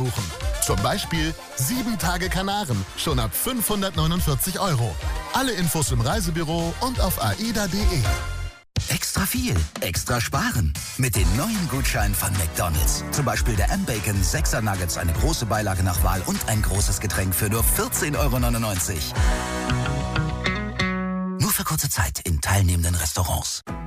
buchen. Zum Beispiel 7 Tage Kanaren, schon ab 549 €. Alle Infos im Reisebüro und auf aida.de. Extra viel, extra sparen. Mit den neuen Gutscheinen von McDonald's. Zum Beispiel der M-Bacon 6er Nuggets, eine große Beilage nach Wahl und ein großes Getränk für nur 14,99 €. Nur für kurze Zeit in teilnehmenden Restaurants.